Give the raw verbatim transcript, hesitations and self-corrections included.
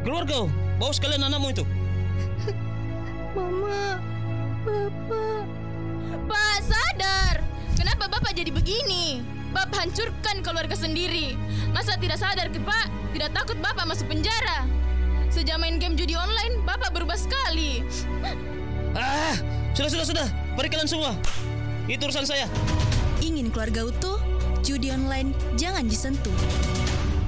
Keluar kau, bawa sekalian anakmu itu. Mama, Bapak. Pak, sadar. Kenapa Bapak jadi begini? Bapak hancurkan keluarga sendiri. Masa tidak sadar ke Pak? Tidak takut Bapak masuk penjara? Sejak main game judi online, Bapak berubah sekali. Ah, sudah, sudah, sudah. Mari kalian semua. Itu urusan saya. Ingin keluarga utuh? Judi online jangan disentuh.